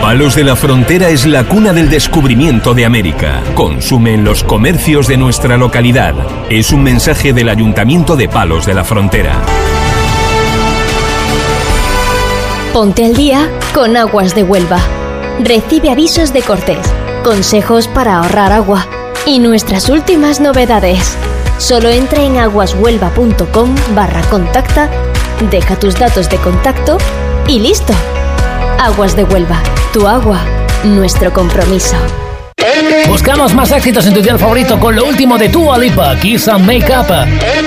Palos de la Frontera es la cuna del descubrimiento de América. Consume en los comercios de nuestra localidad. Es un mensaje del Ayuntamiento de Palos de la Frontera. Ponte al día con Aguas de Huelva. Recibe avisos de cortes, consejos para ahorrar agua y nuestras últimas novedades. Solo entra en aguashuelva.com/contacta, deja tus datos de contacto y listo. Aguas de Huelva, tu agua, nuestro compromiso. Buscamos más éxitos en tu dial favorito con lo último de Dua Lipa, Kiss and Make Up.